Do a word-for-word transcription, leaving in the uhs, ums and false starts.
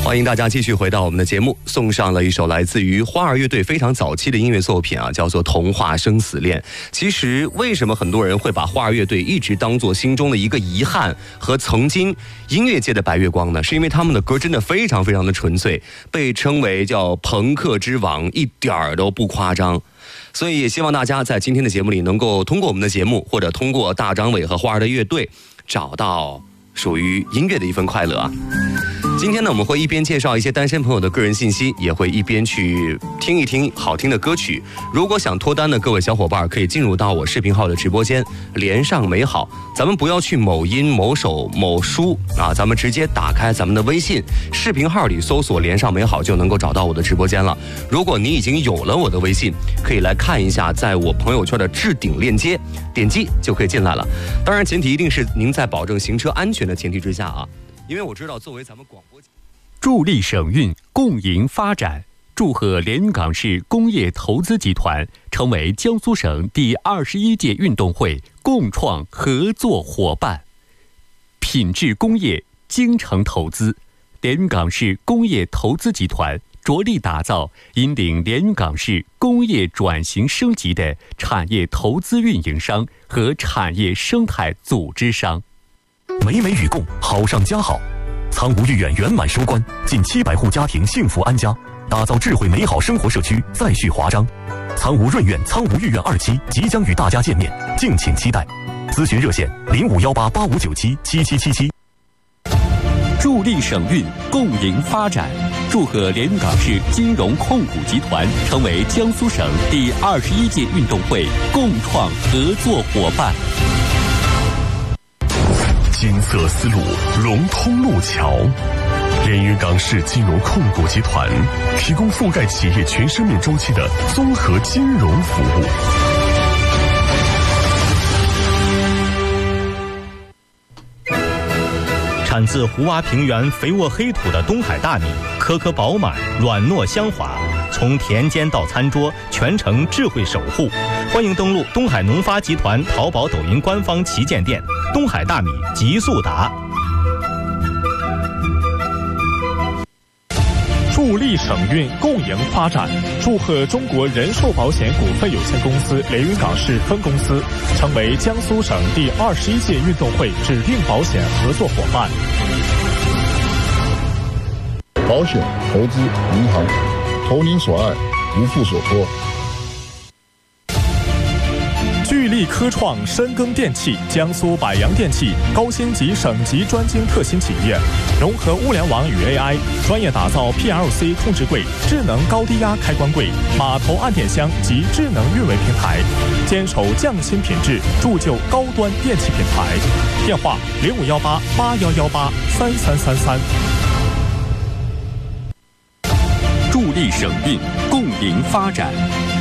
欢迎大家继续回到我们的节目，送上了一首来自于花儿乐队非常早期的音乐作品啊，叫做《童话生死恋》。其实为什么很多人会把花儿乐队一直当作心中的一个遗憾和曾经音乐界的白月光呢？是因为他们的歌真的非常非常的纯粹，被称为叫朋克之王，一点儿都不夸张。所以也希望大家在今天的节目里能够通过我们的节目，或者通过大张伟和花儿的乐队，找到属于音乐的一份快乐啊。今天呢，我们会一边介绍一些单身朋友的个人信息，也会一边去听一听好听的歌曲。如果想脱单的各位小伙伴，可以进入到我视频号的直播间，连上美好。咱们不要去某音、某手、某书啊，咱们直接打开咱们的微信视频号里搜索连上美好，就能够找到我的直播间了。如果你已经有了我的微信，可以来看一下在我朋友圈的置顶链接，点击就可以进来了。当然前提一定是您在保证行车安全的前提之下啊。因为我知道，作为咱们广播， 助力省运，共赢发展，祝贺连云港市工业投资集团成为江苏省第二十一届运动会共创合作伙伴。品质工业，精诚投资，连云港市工业投资集团着力打造引领连云港市工业转型升级的产业投资运营商和产业生态组织商。 美美与共，好上加好。苍梧御苑圆满收官，近七百户家庭幸福安家，打造智慧美好生活社区再续华章。苍梧润苑、苍梧御苑二期即将与大家见面，敬请期待。咨询热线零五幺八八五九七七七七七。 助力省运，共赢发展，祝贺连云港市金融控股集团成为江苏省第二十一届运动会共创合作伙伴。 金色丝路，龙通路桥。连云港市金融控股集团提供覆盖企业全生命周期的综合金融服务。 产自湖洼平原肥沃黑土的东海大米，颗颗饱满，软糯香滑，从田间到餐桌，全程智慧守护。欢迎登录东海农发集团淘宝、抖音官方旗舰店，东海大米极速达。 助力省运，共赢发展，祝贺中国人寿保险股份有限公司连云港市分公司成为江苏省第二十一届运动会指定保险合作伙伴。 保险、投资、银行，投您所爱，无负所托。 聚力科创深耕电器，江苏百洋电器高星级省级专精特新企业，融合物联网与 A I， 专业打造 P L C 控制柜、智能高低压开关柜、码头按电箱及智能运维平台，坚守匠心品质，铸就高端电器品牌。电话零五幺八八幺幺八三三三三。 助力省运，共赢发展，